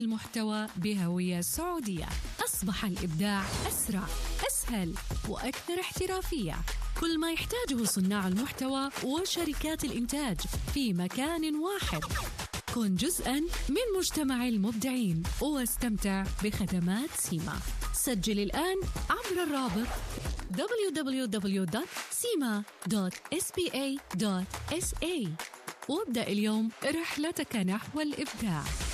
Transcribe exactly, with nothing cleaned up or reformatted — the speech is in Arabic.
المحتوى بهوية سعودية. أصبح الإبداع أسرع، أسهل، وأكثر احترافية. كل ما يحتاجه صناع المحتوى وشركات الإنتاج في مكان واحد. كن جزءاً من مجتمع المبدعين واستمتع بخدمات سيما. سجل الآن عبر الرابط دبليو دبليو دبليو دوت سيما دوت إس بي إيه دوت إس إيه وابدأ اليوم رحلتك نحو الإبداع.